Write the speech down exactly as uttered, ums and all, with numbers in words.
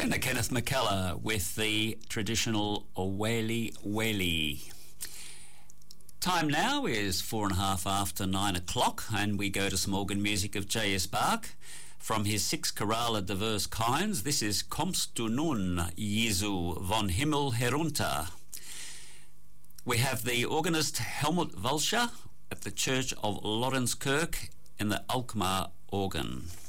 Tenor Kenneth McKellar with the traditional Whaley Whaley. Time now is four and a half after nine o'clock, and we go to some organ music of J S Bach from his six chorale diverse kinds. This is Kommst du nun, Jesu, von Himmel herunter. We have the organist Helmut Walscher at the Church of Lorenzkirch in the Alkmaar organ.